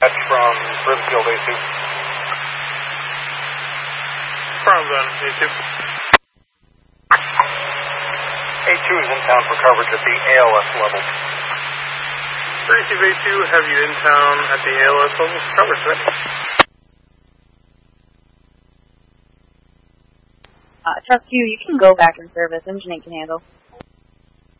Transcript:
That's from Brimfield A2. From A2. A2 is in town for coverage at the ALS level. Receive A2, have you in town at the ALS level? Coverage ready. Trust you can go back in service. Engine 8 can handle.